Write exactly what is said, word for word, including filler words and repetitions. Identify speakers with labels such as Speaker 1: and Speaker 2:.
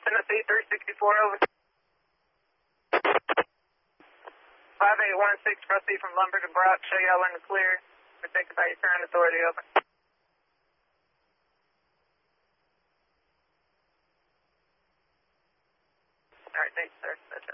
Speaker 1: Tennessee three sixty-four, over. five eight one six, proceed from Lumber to Brock, show y'all in the clear. Protected by your current authority, over. Alright, thanks, sir. That's it.